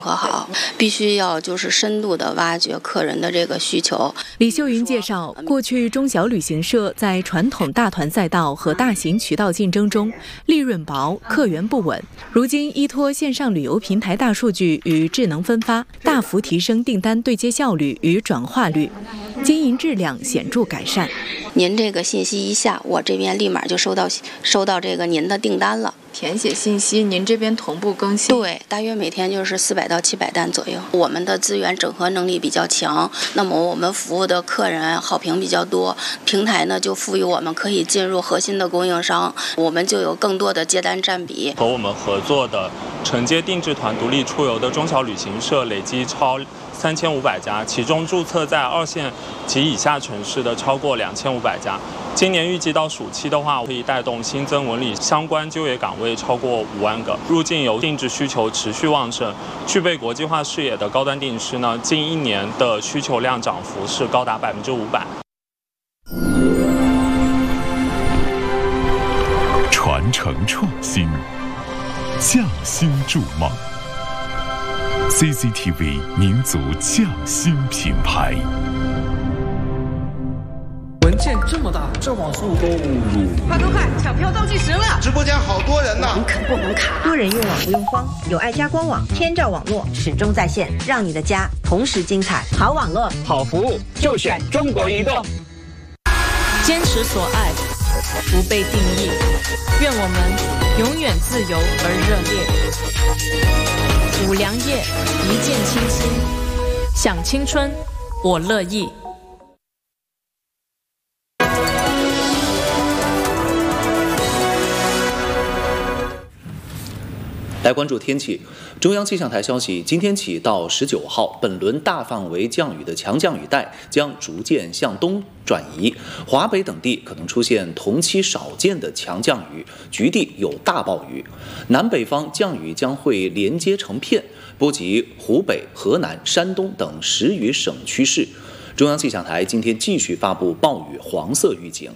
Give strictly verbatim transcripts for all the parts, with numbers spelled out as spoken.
和好，必须要就是深度的挖掘客人的这个需求。 李秀云介绍，过去中小旅行社在传统大团赛道和大型渠道竞争中，利润薄，客源不稳。如今依托线上旅游平台大数据与智能分发，大幅提升订单对接效率与转化率，经营质量显著改善。 您这个信息一下，我这边立马就收到收到这个您的订单了。 填写信息，您这边同步更新。 对，大约每天就是四百到七百单左右。我们的资源整合能力比较强，那么我们服务的客人好评比较多，平台呢就赋予我们可以进入核心的供应商，我们就有更多的接单占比。 和我们合作的承接定制团独立出游的中小旅行社累计超三千五百家，其中注册在二线及以下城市的超过两千五百家。今年预计到暑期的话，可以带动新增文旅相关就业岗位超过五万个。入境游定制需求持续旺盛，具备国际化视野的高端定师呢，近一年的需求量涨幅是高达百分之五百。 传承创新，匠心筑梦。C C T V 民族匠心品牌。 文件这么大，这网速都入。 快快快，抢票倒计时了！ 直播间好多人呢。 能啃不能卡，多人用网不用慌，有爱家官网，天照网络始终在线，让你的家同时精彩。好网络， 好服务，就选中国移动。 坚持所爱，不被定义。愿我们永远自由而热烈。五粮液，一见倾心，想青春，我乐意。 来关注天气。中央气象台消息，今天起到十九号，本轮大范围降雨的强降雨带将逐渐向东转移，华北等地可能出现同期少见的强降雨，局地有大暴雨。南北方降雨将会连接成片，波及湖北、河南、山东等十余省区市。中央气象台今天继续发布暴雨黄色预警。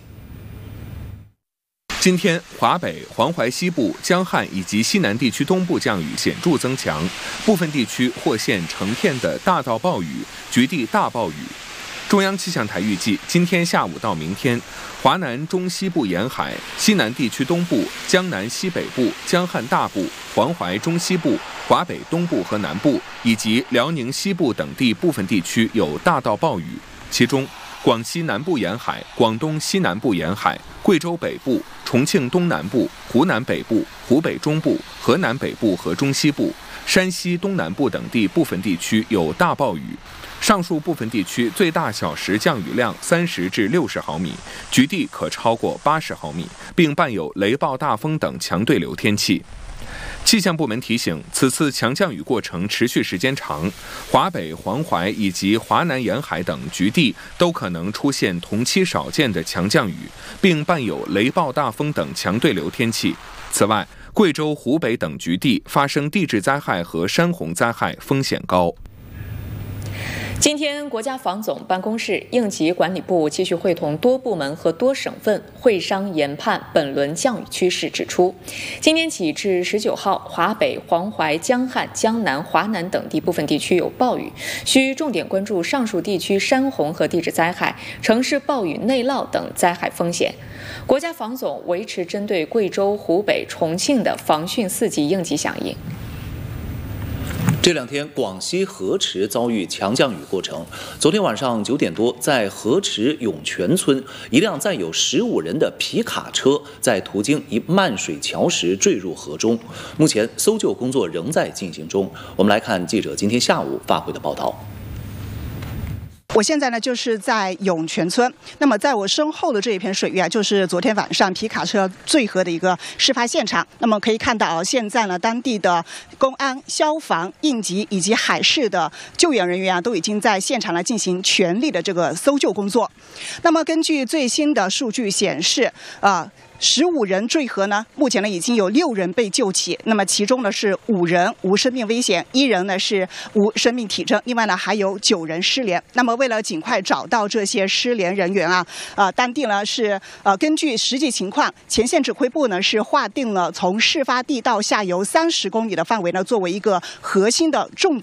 今天，华北、黄淮西部、江汉以及西南地区东部降雨显著增强，部分地区或现成片的大到暴雨，局地大暴雨。中央气象台预计，今天下午到明天，华南中西部沿海、西南地区东部、江南西北部、江汉大部、黄淮中西部、华北东部和南部以及辽宁西部等地部分地区有大到暴雨，其中广西南部沿海、广东西南部沿海、贵州北部、重庆东南部、湖南北部、湖北中部、河南北部和中西部、山西东南部等地部分地区有大暴雨。上述部分地区最大小时降雨量三十至六十毫米，局地可超过八十毫米，并伴有雷暴大风等强对流天气。气象部门提醒，此次强降雨过程持续时间长，华北、黄淮以及华南沿海等局地都可能出现同期少见的强降雨，并伴有雷暴大风等强对流天气。此外，贵州、湖北等局地发生地质灾害和山洪灾害风险高。 今天，国家防总办公室、应急管理部继续会同多部门和多省份会商研判本轮降雨趋势，指出，今天起至十九号，华北、黄淮、江汉、江南、华南等地部分地区有暴雨，需重点关注上述地区山洪和地质灾害、城市暴雨内涝等灾害风险。国家防总维持针对贵州、湖北、重庆的防汛四级应急响应。 这两天，广西河池遭遇强降雨过程。昨天晚上九点多，在河池涌泉村，一辆载有十五人的皮卡车在途经一漫水桥时坠入河中。目前搜救工作仍在进行中。我们来看记者今天下午发回的报道。 我现在呢就是在涌泉村，那么在我身后的这一片水域啊，就是昨天晚上皮卡车坠河的一个事发现场。那么可以看到，现在呢当地的公安、消防、应急以及海事的救援人员啊，都已经在现场来进行全力的这个搜救工作。那么根据最新的数据显示，啊。十五人坠河呢，目前呢已经有六人被救起，那么其中呢是五人无生命危险，一人呢是无生命体征，另外呢还有九人失联。那么为了尽快找到这些失联人员啊，呃，当地呢是呃根据实际情况，前线指挥部呢是划定了从事发地到下游三十公里的范围呢作为一个核心的重点。